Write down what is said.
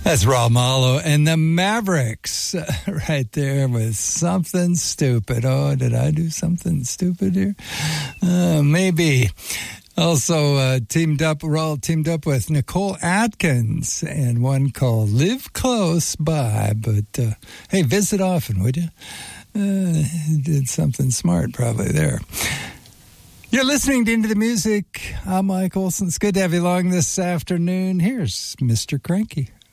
That's Raul Malo and the Mavericks right there with Something Stupid. Oh, did I do something stupid here? Maybe. Also Raul teamed up with Nicole Atkins and one called Live Close By. But hey, visit often, would you? Did something smart probably there. You're listening to Into the Music. I'm Mike Olson. It's good to have you along this afternoon. Here's Mr. Cranky.